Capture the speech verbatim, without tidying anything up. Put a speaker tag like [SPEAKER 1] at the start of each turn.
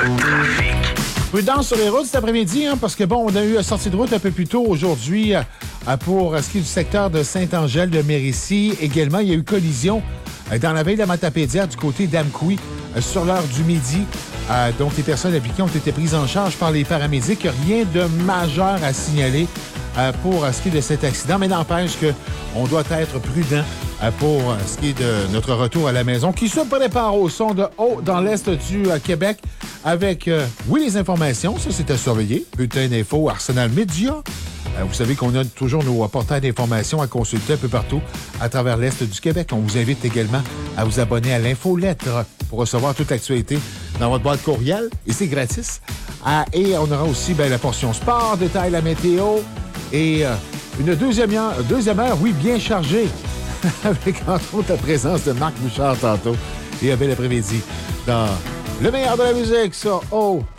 [SPEAKER 1] trafic.
[SPEAKER 2] Prudence sur les routes cet après-midi, hein, parce que bon, on a eu une sortie de route un peu plus tôt aujourd'hui euh, pour ce qui est du secteur de Saint-Angèle de Mérisy. Également, il y a eu collision euh, dans la veille de la Matapédia du côté d'Amqui euh, sur l'heure du midi. Euh, donc, les personnes impliquées ont été prises en charge par les paramédics. Rien de majeur à signaler euh, pour euh, ce qui est de cet accident, mais n'empêche qu'on doit être prudent euh, pour euh, ce qui est de notre retour à la maison, qui se prépare au son de haut dans l'est du euh, Québec avec, euh, oui, les informations, ça c'est à surveiller, bulletin d'info, Arsenal Média. Euh, vous savez qu'on a toujours nos portails d'informations à consulter un peu partout à travers l'est du Québec. On vous invite également à vous abonner à l'infolettre pour recevoir toute l'actualité dans votre boîte courriel, et c'est gratis. Ah, et on aura aussi ben, la portion sport, détail la météo, et euh, une deuxième heure, deuxième heure, oui, bien chargée, avec entre autres la présence de Marc Bouchard tantôt, et un bel après-midi dans le meilleur de la musique, ça, oh!